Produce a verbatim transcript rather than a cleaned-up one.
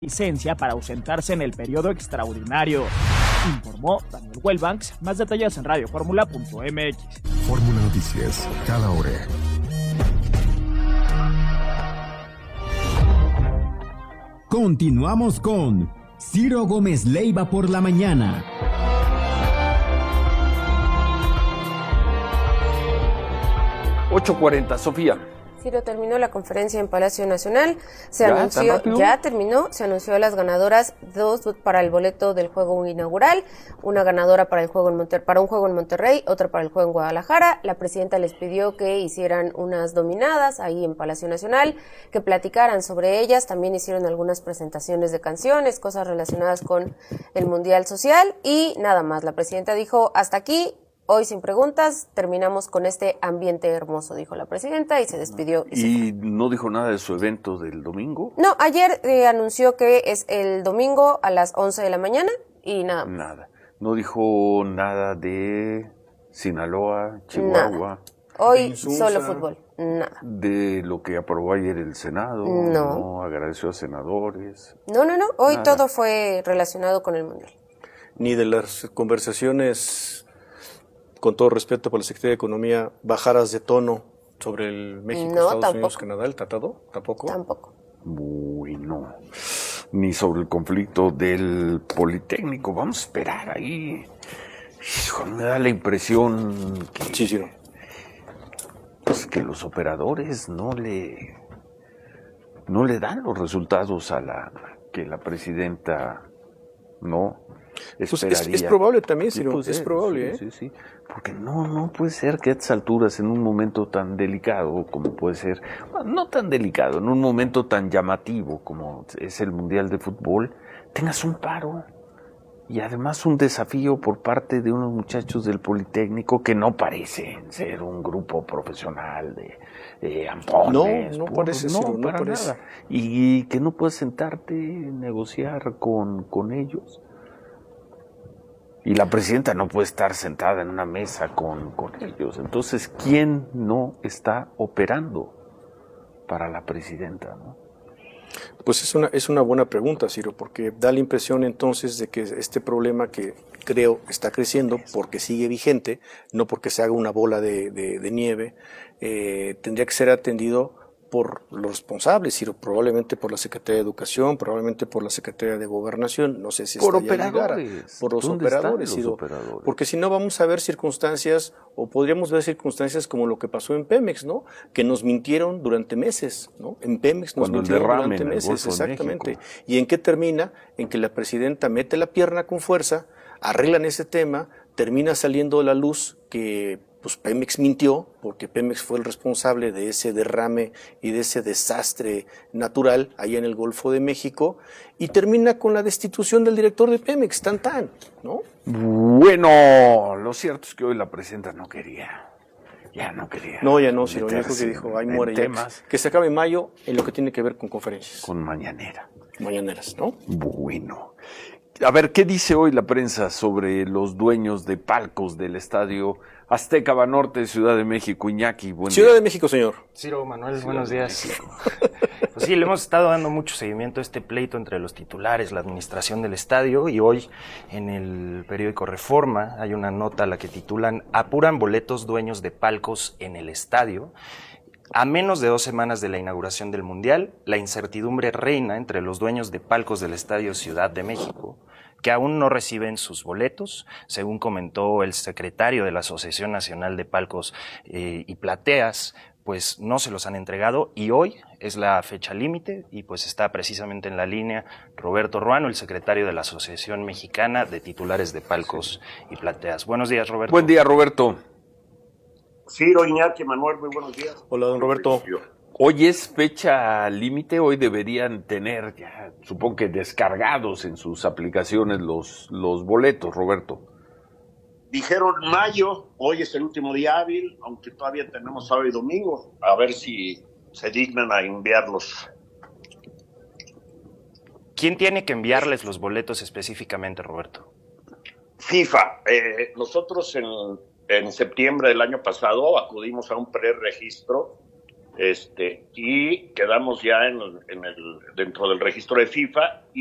licencia para ausentarse en el periodo extraordinario, informó Daniel Wellbanks. Más detalles en radio fórmula punto m x. Fórmula Noticias, cada hora. Continuamos con Ciro Gómez Leiva por la mañana. ocho cuarenta, Sofía. Ciro, terminó la conferencia en Palacio Nacional, se ¿Ya, anunció, ya terminó, se anunció a las ganadoras, dos para el boleto del juego inaugural, una ganadora para el juego en Monter, para un juego en Monterrey, otra para el juego en Guadalajara. La presidenta les pidió que hicieran unas dominadas ahí en Palacio Nacional, que platicaran sobre ellas, también hicieron algunas presentaciones de canciones, cosas relacionadas con el Mundial Social y nada más. La presidenta dijo, hasta aquí. Hoy sin preguntas, terminamos con este ambiente hermoso, dijo la presidenta, y se despidió. ¿Y, ¿Y no dijo nada de su evento del domingo? No, ayer eh, anunció que es el domingo a las once de la mañana y nada más. Nada. No dijo nada de Sinaloa, Chihuahua. Nada. Hoy solo fútbol, nada. De lo que aprobó ayer el Senado. No. No agradeció a senadores. No, no, no. Hoy nada. Todo fue relacionado con el Mundial. Ni de las conversaciones, con todo respeto para la Secretaría de Economía, bajaras de tono sobre el México, no, Estados tampoco. Unidos, Canadá, el tratado, ¿tampoco? Tampoco. Uy, no. Ni sobre el conflicto del Politécnico. Vamos a esperar ahí. Hijo, me da la impresión que, sí, sí. Pues que los operadores no le no le dan los resultados a la que la presidenta no Pues es, es probable también, Ciro, es ser, probable, sí, ¿eh? Sí, sí, porque no, no puede ser que a estas alturas, en un momento tan delicado como puede ser, bueno, no tan delicado, en un momento tan llamativo como es el Mundial de Fútbol, tengas un paro y además un desafío por parte de unos muchachos del Politécnico que no parecen ser un grupo profesional de eh, ampones. No, no parece, no, Ciro, no para parece. nada. Y que no puedes sentarte, negociar con, con ellos. Y la presidenta no puede estar sentada en una mesa con, con ellos. Entonces, ¿quién no está operando para la presidenta, no? Pues es una, es una buena pregunta, Ciro, porque da la impresión entonces de que este problema que creo está creciendo porque sigue vigente, no porque se haga una bola de, de, de nieve, eh, tendría que ser atendido por los responsables, Ciro, probablemente por la Secretaría de Educación, probablemente por la Secretaría de Gobernación, no sé si por hasta operadores, llegara, por los ¿Dónde operadores, están los Ciro, operadores? Porque si no vamos a ver circunstancias, o podríamos ver circunstancias como lo que pasó en Pemex, ¿no? Que nos mintieron durante meses, ¿no? En Pemex nos Cuando mintieron derrame durante en el meses, Golfo de exactamente. México. ¿Y en qué termina? En que la presidenta mete la pierna con fuerza, arreglan ese tema, termina saliendo a la luz que pues Pemex mintió, porque Pemex fue el responsable de ese derrame y de ese desastre natural allá en el Golfo de México, y termina con la destitución del director de Pemex, tan tan, ¿no? Bueno, lo cierto es que hoy la presidenta no quería, ya no quería. No, ya no, Ciro, yo creo que dijo, ahí muere ya, temas, que se acabe en mayo en lo que tiene que ver con conferencias. Con mañanera. Mañaneras, ¿no? Bueno. A ver, ¿qué dice hoy la prensa sobre los dueños de palcos del estadio Azteca Banorte, Ciudad de México? Iñaki, buen Ciudad día. de México, señor. Ciro, Manuel, Ciudad buenos días. México. Pues sí, le hemos estado dando mucho seguimiento a este pleito entre los titulares, la administración del estadio, y hoy en el periódico Reforma hay una nota a la que titulan "Apuran boletos dueños de palcos en el estadio". A menos de dos semanas de la inauguración del Mundial, la incertidumbre reina entre los dueños de palcos del Estadio Ciudad de México, que aún no reciben sus boletos, según comentó el secretario de la Asociación Nacional de Palcos eh, y Plateas, pues no se los han entregado y hoy es la fecha límite y pues está precisamente en la línea Roberto Ruano, el secretario de la Asociación Mexicana de Titulares de Palcos y Plateas. Buenos días, Roberto. Buen día, Roberto. Ciro, Iñaki, Manuel, muy buenos días. Hola, don Roberto. Hoy es fecha límite, hoy deberían tener, ya, supongo que descargados en sus aplicaciones los, los boletos, Roberto. Dijeron mayo, hoy es el último día hábil, aunque todavía tenemos sábado y domingo, a ver si se dignan a enviarlos. ¿Quién tiene que enviarles los boletos específicamente, Roberto? FIFA. Eh, nosotros en, en septiembre del año pasado acudimos a un preregistro este, y quedamos ya en, en el, dentro del registro de FIFA. Y